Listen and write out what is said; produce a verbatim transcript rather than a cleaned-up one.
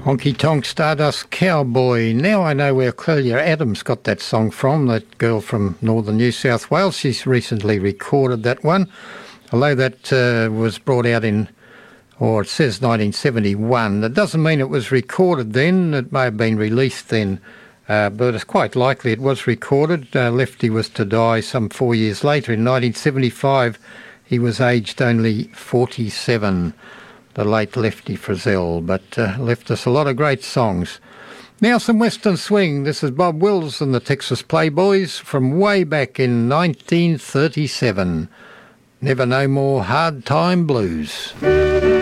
Honky Tonk Stardust Cowboy. Now I know where Clelia Adams got that song from, that girl from northern New South Wales. She's recently recorded that one, although that uh, was brought out in, or it says nineteen seventy-one. That doesn't mean it was recorded then. It may have been released then, uh, but it's quite likely it was recorded. Uh, Lefty was to die some four years later in nineteen seventy-five. He was aged only forty-seven. The late Lefty Frizzell, but uh, left us a lot of great songs. Now some Western swing. This is Bob Wills and the Texas Playboys from way back in nineteen thirty-seven. Never No More Hard Time Blues.